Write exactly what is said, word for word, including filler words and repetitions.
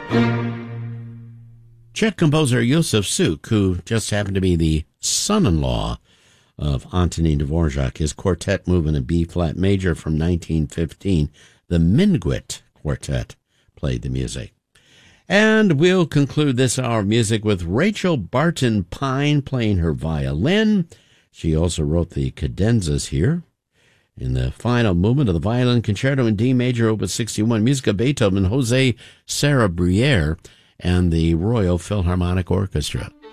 Czech composer Josef Suk, who just happened to be the son-in-law of Antonín Dvorak, his quartet movement in B-flat major from nineteen fifteen, the Minguit Quartet, played the music. And we'll conclude this hour of music with Rachel Barton Pine playing her violin. She also wrote the cadenzas here. In the final movement of the Violin Concerto in D Major, Opus sixty-one, music of Beethoven, José Sarrabriere, and the Royal Philharmonic Orchestra.